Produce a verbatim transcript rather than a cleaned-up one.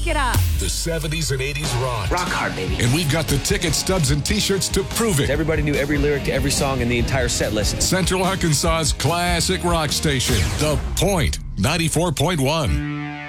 Shake it up. The seventies and eighties rock. Rock hard, baby. And we've got the ticket stubs and T-shirts to prove it. Everybody knew every lyric to every song in the entire set list. Central Arkansas's classic rock station, The Point, ninety-four point one.